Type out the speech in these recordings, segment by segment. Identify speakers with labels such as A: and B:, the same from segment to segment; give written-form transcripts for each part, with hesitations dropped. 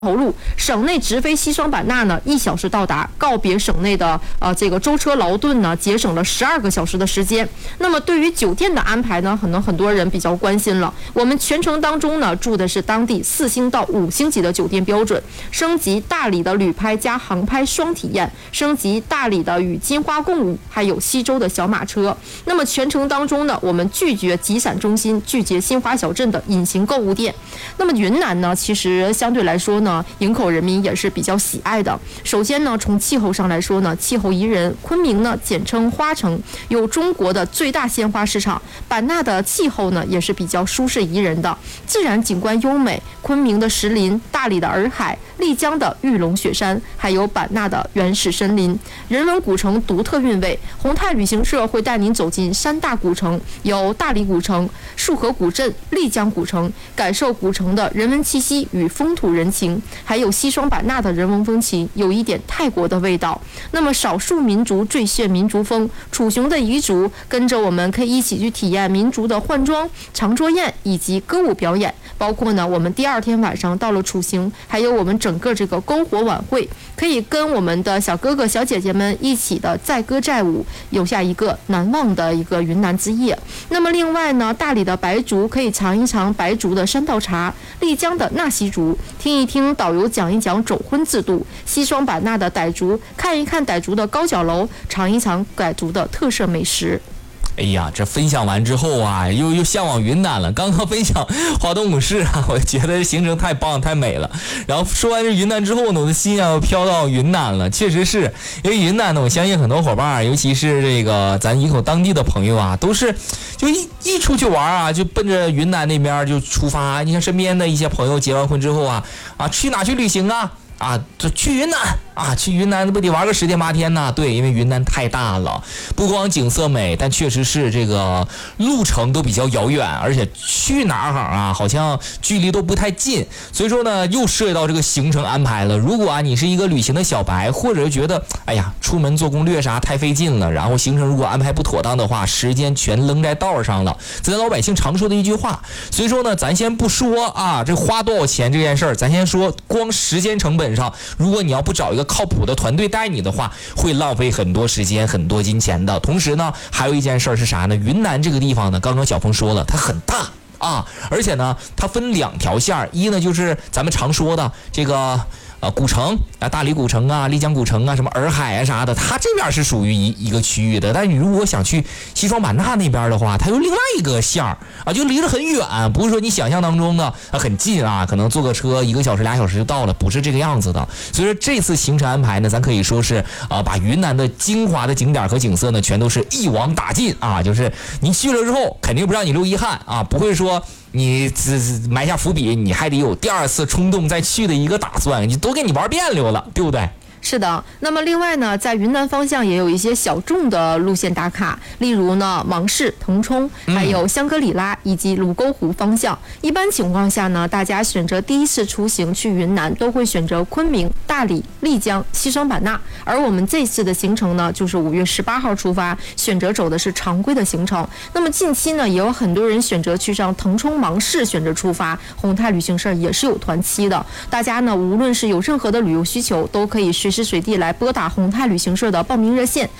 A: 投路，省内直飞西双版纳呢1小时到达，告别省内的这个舟车劳顿呢，节省了12个小时的时间。那么对于酒店的安排呢，可能很多人比较关心了。我们全程当中呢，住的是当地4星到5星级的酒店标准，升级大理的旅拍加航拍双体验，升级大理的与金花共舞，还有西周的小马车。那么全程当中呢，我们拒绝集散中心，拒绝新华小镇的隐形购物店。那么云南呢，其实相对来说呢，营口人民也是比较喜爱的。首先呢，从气候上来说呢，气候宜人。昆明呢，简称花城，有中国的最大鲜花市场。版纳的气候呢，也是比较舒适宜人的，自然景观优美。昆明的石林、大理的洱海、丽江的玉龙雪山，还有版纳的原始森林，人文古城独特韵味。宏泰旅行社会带您走进山大古城，有大理古城、束河古镇、丽江古城，感受古城的人文气息与风土人情。还有西双版纳的人文风情，有一点泰国的味道。那么少数民族最炫民族风，楚雄的彝族，跟着我们可以一起去体验民族的换装、长桌宴以及歌舞表演。包括呢，我们第2天晚上到了楚行，还有我们整个这个篝火晚会，可以跟我们的小哥哥小姐姐们一起的载歌载舞，有下一个难忘的一个云南之夜。那么另外呢，大理的白族可以尝一尝白族的山稻茶，丽江的纳西族听一听导游讲一讲走婚制度，西双版纳的傣族看一看傣族的高脚楼，尝一尝傣族的特色美食。
B: 哎呀，这分享完之后啊，又向往云南了。刚刚分享华东五市啊，我觉得行程太棒太美了。然后说完这云南之后呢，我的心啊又飘到云南了。确实是因为云南呢，我相信很多伙伴，尤其是这个咱营口当地的朋友啊，都是就一出去玩啊，就奔着云南那边就出发。你看身边的一些朋友结完婚之后啊，去哪去旅行啊？就去云南啊，去云南不得玩个10天8天呢？对，因为云南太大了，不光景色美，但确实是这个路程都比较遥远，而且去哪儿啊，好像距离都不太近。所以说呢，又涉及到这个行程安排了。如果你是一个旅行的小白，或者觉得哎呀出门做攻略啥太费劲了，然后行程如果安排不妥当的话，时间全扔在道上了，咱老百姓常说的一句话。所以说呢，咱先不说啊，这花多少钱这件事儿，咱先说光时间成本上，如果你要不找一个靠谱的团队带你的话，会浪费很多时间很多金钱的。同时呢，还有一件事是啥呢？云南这个地方呢，刚刚小峰说了，它很大啊，而且呢它分2条线，一呢就是咱们常说的这个古城啊，大理古城啊，丽江古城啊，什么洱海啊啥的，它这边是属于一个区域的。但你如果想去西双版纳那边的话，它有另外一个线啊，就离得很远，不是说你想象当中的很近啊，可能坐个车1个小时2小时就到了，不是这个样子的。所以说这次行程安排呢，咱可以说是把云南的精华的景点和景色呢，全都是一网打尽啊，就是你去了之后肯定不让你留遗憾啊，不会说你埋下伏笔，你还得有第2次冲动再去的一个打算，你都给你玩遍溜了，对不对？
A: 是的，那么另外呢，在云南方向也有一些小众的路线打卡，例如呢芒市、腾冲，还有香格里拉以及泸沟湖方向。一般情况下呢，大家选择第1次出行去云南，都会选择昆明、大理、丽江、西双版纳。而我们这次的行程呢，就是5月18号出发，选择走的是常规的行程。那么近期呢，也有很多人选择去上腾冲、芒市选择出发，宏泰旅行社也是有团期的。大家呢，无论是有任何的旅游需求，都可以随时随地来拨打宏泰旅行社的报名热线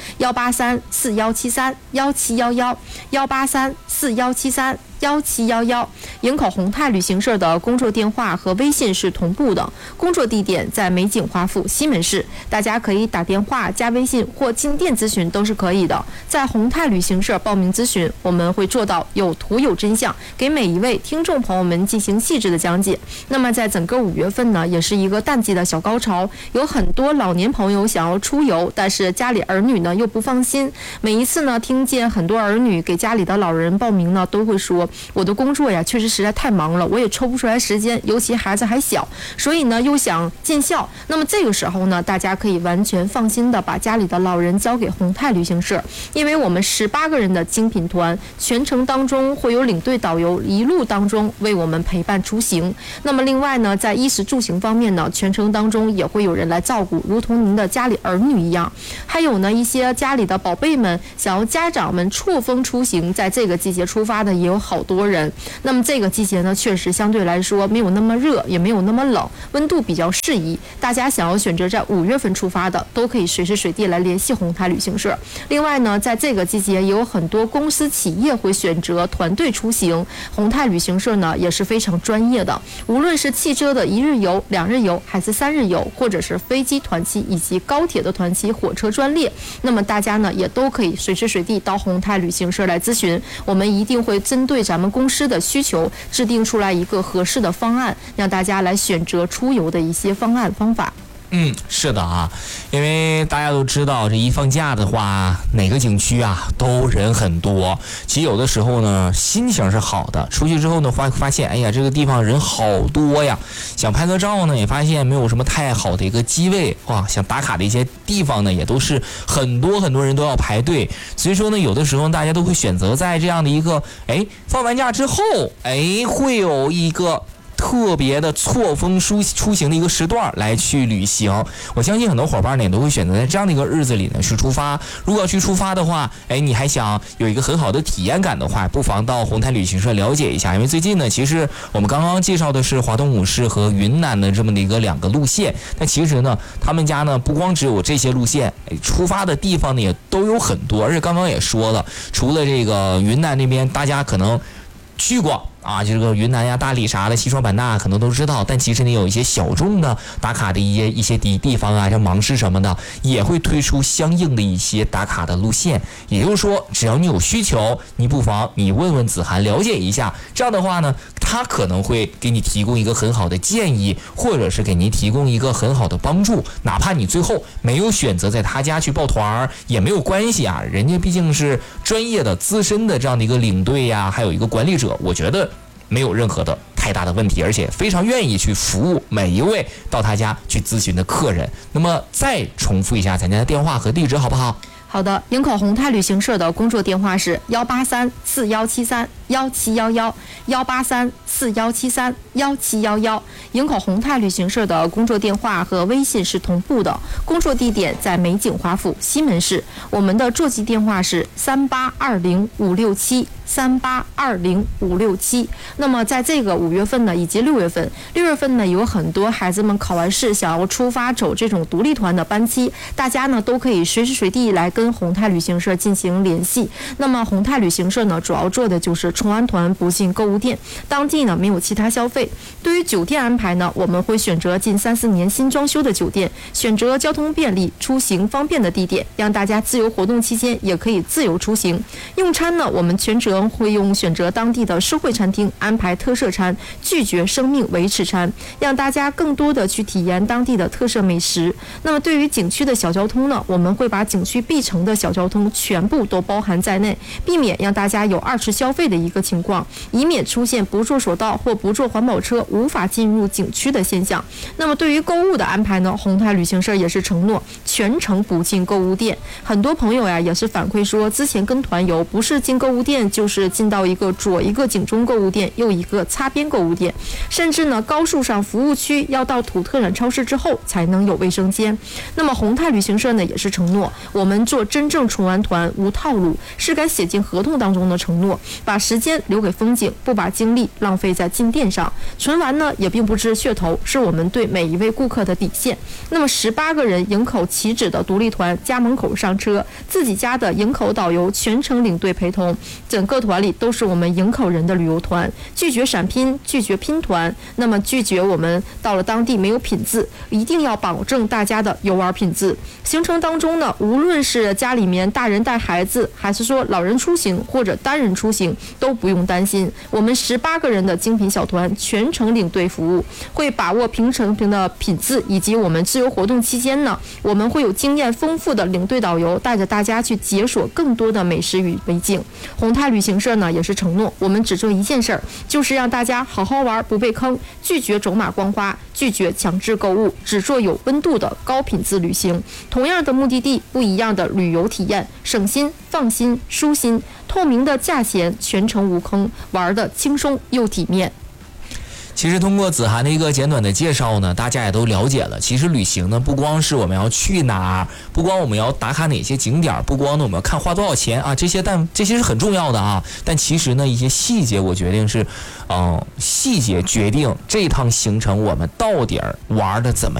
A: 183-4173-1711，183-4173-1711。营口宏泰旅行社的工作电话和微信是同步的，工作地点在美景华府西门市，大家可以打电话、加微信或进店咨询都是可以的。在宏泰旅行社报名咨询，我们会做到有图有真相，给每一位听众朋友们进行细致的讲解。那么在整个5月份呢，也是一个淡季的小高潮，有很多老年朋友想要出游，但是家里儿女呢又不放心。每一次呢，听见很多儿女给家里的老人报名呢，都会说我的工作呀确实实在太忙了，我也抽不出来时间，尤其孩子还小，所以呢又想尽孝。那么这个时候呢，大家可以完全放心的把家里的老人交给宏泰旅行社，因为我们18个人的精品团，全程当中会有领队导游一路当中为我们陪伴出行。那么另外呢，在衣食住行方面呢，全程当中也会有人来照顾，如同您的家里儿女一样。还有呢，一些家里的宝贝们想要家长们错峰出行，在这个季节出发的也有好好多人。那么这个季节呢，确实相对来说没有那么热，也没有那么冷，温度比较适宜。大家想要选择在5月份出发的，都可以随时随地来联系宏泰旅行社。另外呢，在这个季节也有很多公司企业会选择团队出行，宏泰旅行社呢也是非常专业的，无论是汽车的1日游、2日游，还是3日游，或者是飞机团期以及高铁的团期、火车专列，那么大家呢也都可以随时随地到宏泰旅行社来咨询，我们一定会针对咱们公司的需求制定出来一个合适的方案，让大家来选择出游的一些方案方法。
B: 是的啊，因为大家都知道，这一放假的话，哪个景区啊都人很多。其实有的时候呢，心情是好的，出去之后呢，发现，哎呀，这个地方人好多呀。想拍个照呢，也发现没有什么太好的一个机位，哇，想打卡的一些地方呢，也都是很多人都要排队。所以说呢，有的时候大家都会选择在这样的一个，放完假之后，会有一个特别的错峰出行的一个时段来去旅行。我相信很多伙伴呢也都会选择在这样的一个日子里呢去出发。如果要去出发的话，你还想有一个很好的体验感的话，不妨到宏泰旅行社了解一下。因为最近呢，其实我们刚刚介绍的是华东五市和云南的这么的一个2个路线，但其实呢，他们家呢不光只有这些路线，出发的地方呢也都有很多。而且刚刚也说了，除了这个云南那边，大家可能去过啊，这个云南呀、大理啥的、西双版纳可能都知道，但其实呢有一些小众的打卡的一些地方啊，像芒市什么的，也会推出相应的一些打卡的路线。也就是说，只要你有需求，你不妨你问问子涵了解一下，这样的话呢，他可能会给你提供一个很好的建议，或者是给您提供一个很好的帮助。哪怕你最后没有选择在他家去抱团也没有关系啊，人家毕竟是专业的、资深的这样的一个领队呀，还有一个管理者，我觉得没有任何的太大的问题，而且非常愿意去服务每一位到他家去咨询的客人。那么再重复一下咱家的电话和地址好不好？
A: 好的，营口宏泰旅行社的工作电话是183-4173-1711，183-4173-1711。营口宏泰旅行社的工作电话和微信是同步的，工作地点在美景华府西门市，我们的座机电话是3820-567。那么在这个5月份呢，以及6月份呢，有很多孩子们考完试想要出发走这种独立团的班期，大家呢都可以随时随地来跟宏泰旅行社进行联系。那么宏泰旅行社呢，主要做的就是冲完团不进购物店，当地呢没有其他消费。对于酒店安排呢，我们会选择近3-4年新装修的酒店，选择交通便利、出行方便的地点，让大家自由活动期间也可以自由出行。用餐呢，我们全程会选择当地的社会餐厅，安排特色餐，拒绝生命维持餐，让大家更多的去体验当地的特色美食。那么对于景区的小交通呢，我们会把景区必乘的小交通全部都包含在内，避免让大家有2次消费的一个情况，以免出现不坐索道或不坐环保车无法进入景区的现象。那么对于购物的安排呢，宏泰旅行社也是承诺全程不进购物店。很多朋友呀也是反馈说，之前跟团游不是进购物店，就是进到一个左一个景中购物店，右一个擦边购物店，甚至呢高速上服务区要到土特产超市之后才能有卫生间。那么宏泰旅行社呢也是承诺，我们做真正纯玩团无套路，是敢写进合同当中的承诺，把时间留给风景，不把精力浪费在进店上。纯玩呢也并不是噱头，是我们对每一位顾客的底线。那么18个人营口起止的独立团，家门口上车，自己家的营口导游全程领队陪同，整个团里都是我们营口人的旅游团，拒绝闪拼，拒绝拼团，那么拒绝我们到了当地没有品质，一定要保证大家的游玩品质。行程当中呢，无论是家里面大人带孩子，还是说老人出行或者单人出行，都不用担心，我们18个人的精品小团全程领队服务，会把握平成的品质，以及我们自由活动期间呢，我们会有经验丰富的领队导游带着大家去解锁更多的美食与美景。宏泰旅行社呢也是承诺，我们只做一件事儿，就是让大家好好玩不被坑，拒绝走马观花，拒绝强制购物，只做有温度的高品质旅行。同样的目的地，不一样的旅游体验，省心、放心、舒心，透明的价钱，全程无坑，玩的轻松又体面。
B: 其实通过子涵的一个简短的介绍呢，大家也都了解了。其实旅行呢，不光是我们要去哪儿，不光我们要打卡哪些景点，不光呢我们要看花多少钱啊，这些是很重要的啊。但其实呢，一些细节我决定是，细节决定这趟行程我们到底玩的怎么样。